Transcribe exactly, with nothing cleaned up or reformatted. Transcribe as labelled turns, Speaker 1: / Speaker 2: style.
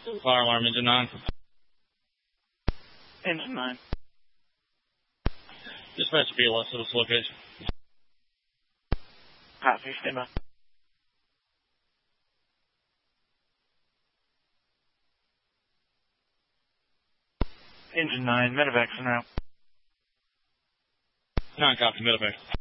Speaker 1: Fire alarm, engine nine.
Speaker 2: Engine nine.
Speaker 1: Dispatch B L S to this location.
Speaker 2: Copy, stand by. Engine nine, medevac's en route.
Speaker 1: nine copy, medevac.